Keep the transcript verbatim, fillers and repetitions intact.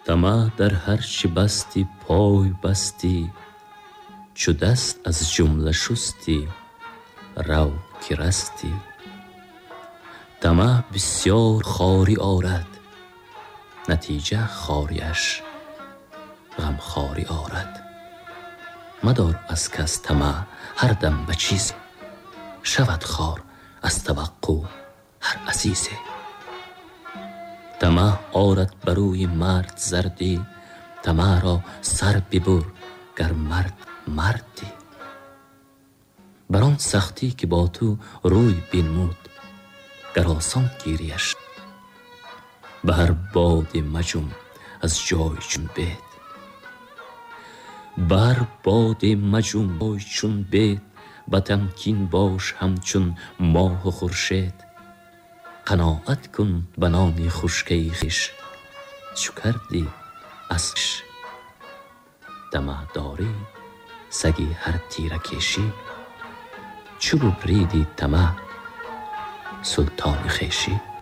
طمع در هر چی بستی پای بستی، چو دست از جمله شستی رو که رستی. طمع بسیار خواری آرد، نتیجه خواریش غم خواری آرد. مدار از کس طمع هر دم به چیزی، شود خوار از توقع هر عزیزی. طمع آرد بروی مرد زردی، طمع را سر ببر گر مرد مردی. بر آن سختی که با تو روی بنمود، گر آسان گیریش به هر باد مجم از جای چون بید. بر باد مجم بای چون بید، به تمکین باش همچون ماه و خورشید. قناعت کن به نان خشکی خویش، چو کردی از خویش طمع داری سگی هر تیره کشی. چو ببریدی طمع سلطان خویشی.